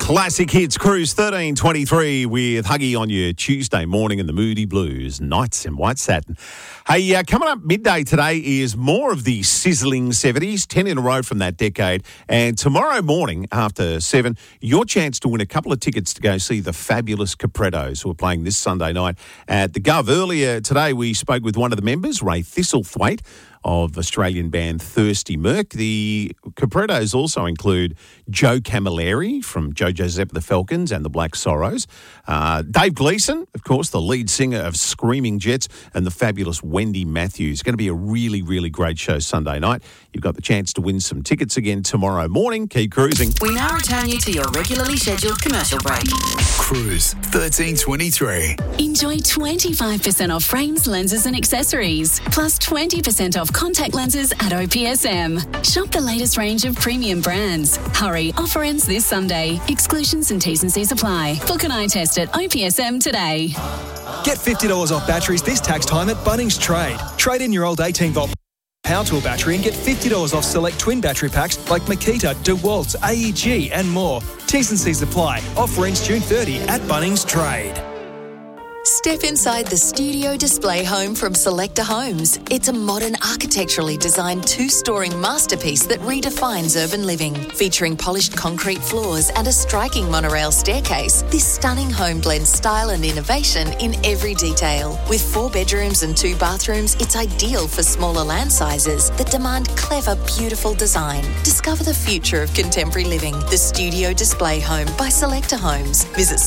Classic Hits Cruise 1323 with Huggy on your Tuesday morning in the Moody Blues, Nights in White Satin. Hey, coming up midday today is more of the sizzling 70s, 10 in a row from that decade. And tomorrow morning after 7, your chance to win a couple of tickets to go see the fabulous Caprettos, who are playing this Sunday night at the Gov. Earlier today we spoke with one of the members, Ray Thistlethwaite, of Australian band Thirsty Merc. The Caprettos also include Joe Camilleri from Joe Joseph the Falcons and the Black Sorrows, Dave Gleeson, of course, the lead singer of Screaming Jets, and the fabulous Wendy Matthews. It's going to be a really, really great show Sunday night. You've got the chance to win some tickets again tomorrow morning. Keep cruising. We now return you to your regularly scheduled commercial break. Cruise 1323. Enjoy 25% off frames, lenses and accessories, plus 20% off contact lenses at OPSM. Shop the latest range of premium brands. Hurry, offer ends this Sunday. Exclusions and T's and C's apply. Book an eye test at OPSM today. Get $50 off batteries this tax time at Bunnings Trade. Trade in your old 18-volt power tool battery and get $50 off select twin battery packs like Makita, DeWalt, AEG and more. T's and C's apply. Offer ends June 30 at Bunnings Trade. Step inside the studio display home from Selector Homes. It's a modern, architecturally designed two-storing masterpiece that redefines urban living. Featuring polished concrete floors and a striking monorail staircase, this stunning home blends style and innovation in every detail. With 4 bedrooms and 2 bathrooms, it's ideal for smaller land sizes that demand clever, beautiful design. Discover the future of contemporary living. The studio display home by Selector Homes. Visit